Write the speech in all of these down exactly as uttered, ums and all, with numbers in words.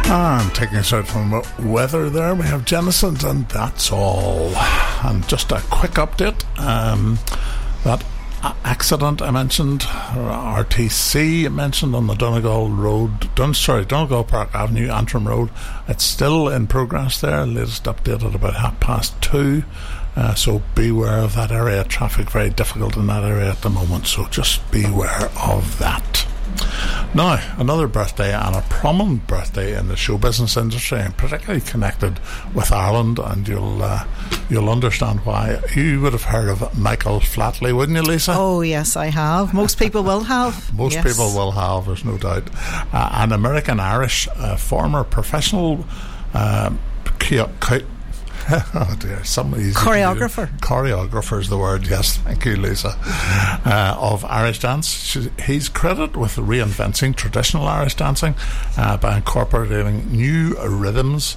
And taking us out from weather there, we have Genesis and That's All. And just a quick update, um, that accident I mentioned, R T C mentioned on the Donegal Road, Dun, sorry, Donegal Park Avenue, Antrim Road, it's still in progress there. Latest update at about half past two. Uh, so beware of that area. Traffic very difficult in that area at the moment, so just beware of that. Now, another birthday, and a prominent birthday in the show business industry, and particularly connected with Ireland, and you'll uh, you'll understand why. You would have heard of Michael Flatley, wouldn't you, Lisa? Oh yes, I have. Most people will have. Most yes. people will have, there's no doubt. Uh, an American-Irish uh, former professional uh, ki- ki- oh dear, somebody's choreographer. Choreographer is the word, yes. Thank you, Lisa. Uh, of Irish dance. He's credited with reinventing traditional Irish dancing uh, by incorporating new rhythms,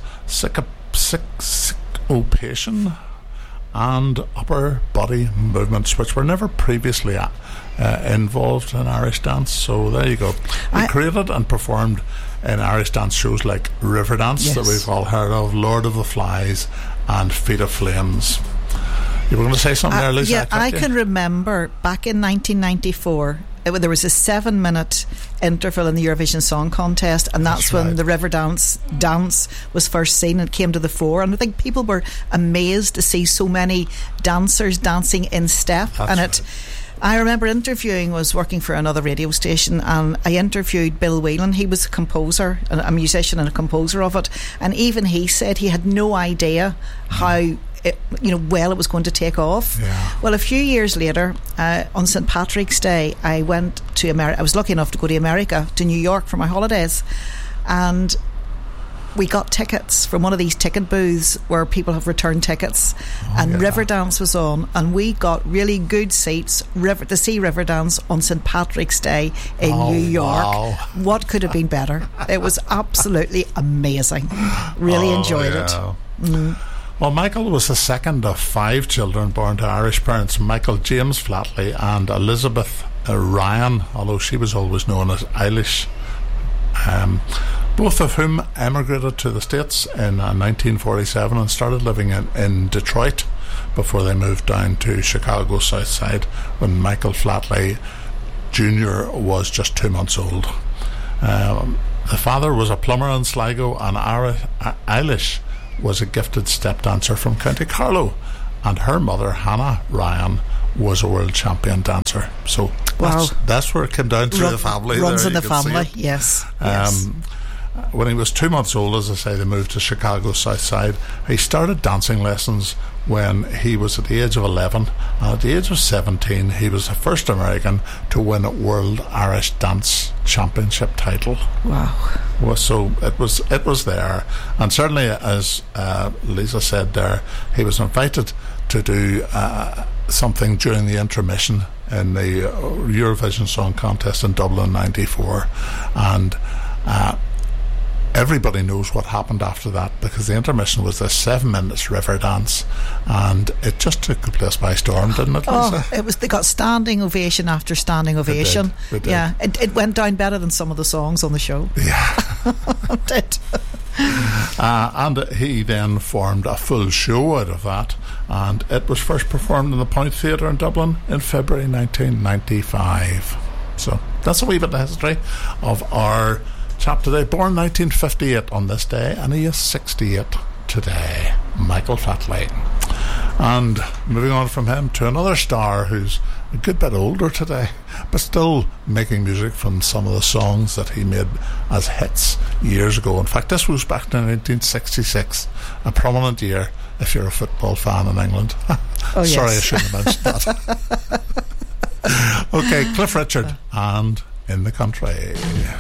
syncopation, and upper body movements, which were never previously uh, involved in Irish dance. So there you go. He I created and performed in Irish dance shows like Riverdance, yes, that we've all heard of, Lord of the Flies, and Feet of Flames. You were going to say something uh, there, Lisa? Yeah, I, I can remember back in nineteen ninety-four, it, there was a seven minute interval in the Eurovision Song Contest, and that's, that's when right. the Riverdance dance was first seen and came to the fore, and I think people were amazed to see so many dancers dancing in step. That's and it right. I remember interviewing, was working for another radio station, and I interviewed Bill Whelan. He was a composer, a musician and a composer of it, and even he said he had no idea how it, you know, well it was going to take off. Yeah. Well, a few years later, uh, on Saint Patrick's Day, I went to America. I was lucky enough to go to America, to New York, for my holidays, and we got tickets from one of these ticket booths where people have returned tickets, oh, and yeah. Riverdance was on, and we got really good seats river, to see Riverdance on Saint Patrick's Day in oh, New York. Wow. What could have been better? It was absolutely amazing. Really oh, enjoyed yeah. it. Mm. Well, Michael was the second of five children born to Irish parents, Michael James Flatley and Elizabeth uh, Ryan, although she was always known as Eilish. Um, both of whom emigrated to the States in uh, nineteen forty-seven and started living in, in Detroit before they moved down to Chicago South Side when Michael Flatley Junior was just two months old. Um, the father was a plumber in Sligo, and Ira, uh, Eilish was a gifted step dancer from County Carlow, and her mother, Hannah Ryan, was a world champion dancer. So wow. that's, that's where it came down through Run, the family. Runs there, in the family, yes. Um, yes. When he was two months old, as I say, they moved to Chicago South Side. He started dancing lessons when he was at the age of eleven, and at the age of seventeen he was the first American to win a World Irish Dance Championship title. Wow. Well, so it was it was there, and certainly, as uh, Lisa said there, he was invited to do uh, something during the intermission in the Eurovision Song Contest in Dublin ninety-four, and uh, everybody knows what happened after that, because the intermission was this seven minutes river dance, and it just took the place by storm, didn't it, Lisa? Oh, it was. They got standing ovation after standing ovation. It did, it did. Yeah, it, it went down better than some of the songs on the show. Yeah, it did. Uh, and he then formed a full show out of that, and it was first performed in the Point Theatre in Dublin in February nineteen ninety-five. So that's a wee bit of history of our chap today. Born nineteen fifty-eight on this day, and he is sixty-eight today, Michael Flatley. And moving on from him to another star who's a good bit older today, but still making music from some of the songs that he made as hits years ago. In fact, this was back in nineteen sixty-six, a prominent year if you're a football fan in England. Oh, Sorry, yes. I shouldn't have mentioned that. Okay, Cliff Richard and In the Country.